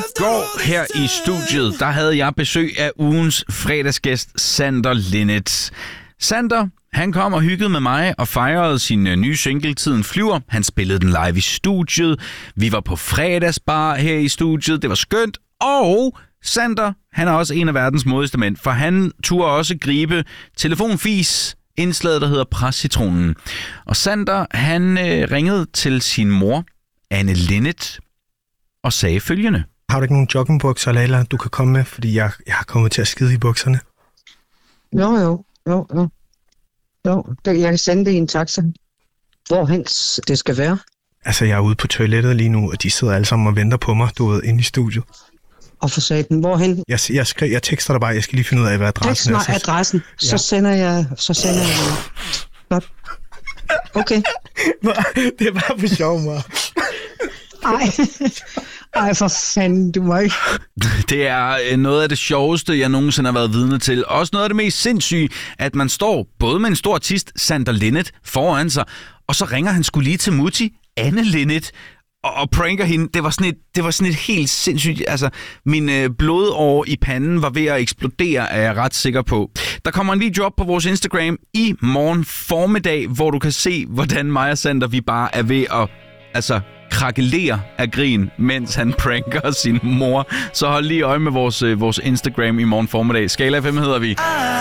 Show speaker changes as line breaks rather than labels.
går her i studiet, der havde jeg besøg af ugens fredagsgæst, Sander Linnet. Sander, han kom og hyggede med mig og fejrede sin nye single, Tiden Flyver. Han spillede den live i studiet. Vi var på fredagsbar her i studiet. Det var skønt. Og Sander, han er også en af verdens modigste mænd, for han turde også gribe telefonfis indslaget, der hedder Pres Citronen. Og Sander, han ringede til sin mor, Anne Linnet, og sagde følgende.
Har du ikke nogen joggingbukser, Leila, du kan komme med, fordi jeg har kommet til at skide i bukserne?
Jo. Jeg kan sende det i en taxa. Hvorhen det skal være?
Altså, jeg er ude på toilettet lige nu, og de sidder alle sammen og venter på mig, du ved, inde i studiet.
Og for satan, hvorhen?
Jeg tekster dig bare, jeg skal lige finde ud af, hvad adressen er.
Tekst mig adressen, så sender jeg. Godt. Okay.
Det er bare for sjov, mor.
Ej, for fanden, du må ikke.
Det er noget af det sjoveste, jeg nogensinde har været vidne til. Også noget af det mest sindssyge, at man står både med en stor artist, Sander Linnet, foran sig, og så ringer han sgu lige til Mutti, Anne Linnet, og pranker hende. Det var sådan et helt sindssygt... Altså, min blodår i panden var ved at eksplodere, er jeg ret sikker på. Der kommer en video op på vores Instagram i morgen formiddag, hvor du kan se, hvordan mig og Sander, vi bare er ved at krakelere af grin, mens han pranker sin mor. Så hold lige øje med vores Instagram i morgen formiddag. Skala FM hedder vi.